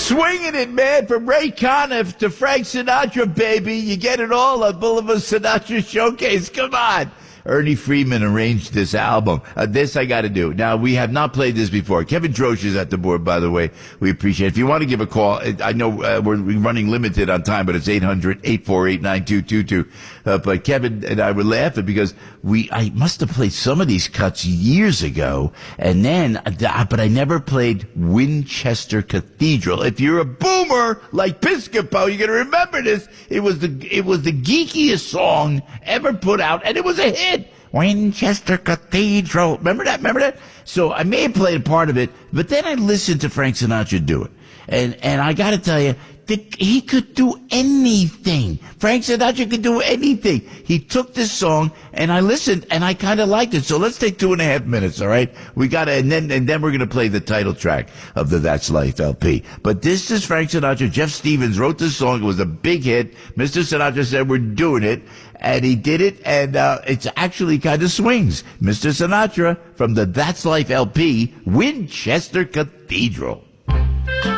Swinging it, man, from Ray Conniff to Frank Sinatra, baby. You get it all on Boulevard Sinatra Showcase. Come on. Ernie Freeman arranged this album. This I got to do. Now, we have not played this before. Kevin Drosch is at the board, by the way. We appreciate it. If you want to give a call, I know we're running limited on time, but it's 800-848-9222. But Kevin and I were laughing because I must have played some of these cuts years ago, and then, but I never played Winchester Cathedral. If you're a boomer like Piscopo, you're going to remember this. It was the geekiest song ever put out, and it was a hit. Winchester Cathedral. Remember that? So I may have played a part of it, but then I listened to Frank Sinatra do it. And I got to tell you, he could do anything. Frank Sinatra could do anything. He took this song, and I listened, and I kind of liked it. So let's take 2.5 minutes, all right? And then we're going to play the title track of the That's Life LP. But this is Frank Sinatra. Jeff Stevens wrote this song. It was a big hit. Mr. Sinatra said, we're doing it. And he did it, and it's actually kind of swings. Mr. Sinatra from the That's Life LP, Winchester Cathedral.